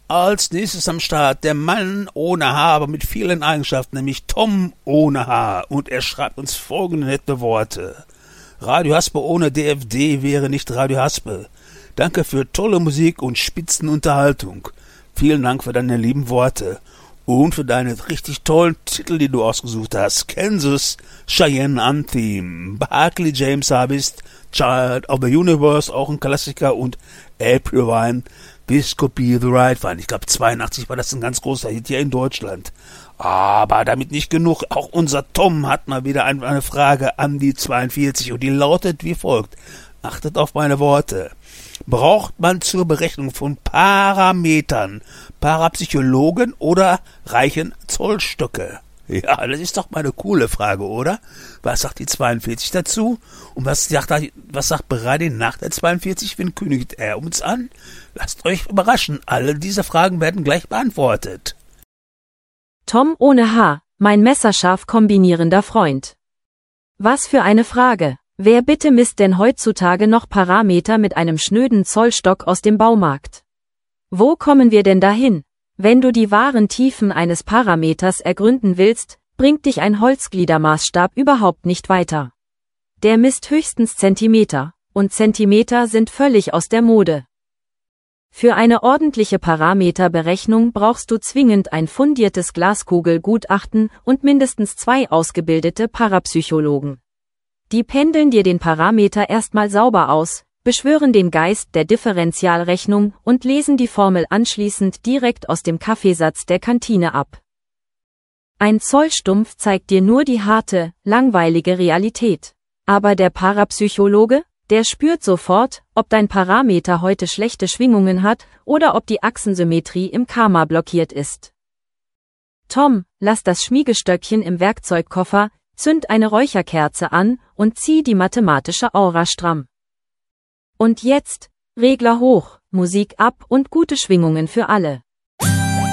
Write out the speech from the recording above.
Als nächstes am Start der Mann ohne Haar, aber mit vielen Eigenschaften, nämlich Tom ohne Haar. Und er schreibt uns folgende nette Worte. Radio Haspe ohne DFD wäre nicht Radio Haspe. Danke für tolle Musik und Spitzenunterhaltung. Vielen Dank für deine lieben Worte. Und für deine richtig tollen Titel, die du ausgesucht hast. Kansas, Cheyenne Anthem, Barclay James Harvest, Child of the Universe, auch ein Klassiker, und April Wine, This Could Be the Right One. Ich glaube 82 war das ein ganz großer Hit hier in Deutschland. Aber damit nicht genug. Auch unser Tom hat mal wieder eine Frage an die 42 und die lautet wie folgt. Achtet auf meine Worte. Braucht man zur Berechnung von Parametern Parapsychologen oder reichen Zollstöcke? Ja, das ist doch mal eine coole Frage, oder? Was sagt die 42 dazu? Und was sagt Beradi nach der 42? Wen kündigt er uns an? Lasst euch überraschen, alle diese Fragen werden gleich beantwortet. Tom ohne Haar, mein messerscharf kombinierender Freund. Was für eine Frage. Wer bitte misst denn heutzutage noch Parameter mit einem schnöden Zollstock aus dem Baumarkt? Wo kommen wir denn dahin? Wenn du die wahren Tiefen eines Parameters ergründen willst, bringt dich ein Holzgliedermaßstab überhaupt nicht weiter. Der misst höchstens Zentimeter, und Zentimeter sind völlig aus der Mode. Für eine ordentliche Parameterberechnung brauchst du zwingend ein fundiertes Glaskugelgutachten und mindestens 2 ausgebildete Parapsychologen. Die pendeln dir den Parameter erstmal sauber aus, beschwören den Geist der Differentialrechnung und lesen die Formel anschließend direkt aus dem Kaffeesatz der Kantine ab. Ein Zollstumpf zeigt dir nur die harte, langweilige Realität. Aber der Parapsychologe, der spürt sofort, ob dein Parameter heute schlechte Schwingungen hat oder ob die Achsensymmetrie im Karma blockiert ist. Tom, lass das Schmiegestöckchen im Werkzeugkoffer, zünd eine Räucherkerze an und zieh die mathematische Aura stramm. Und jetzt, Regler hoch, Musik ab und gute Schwingungen für alle.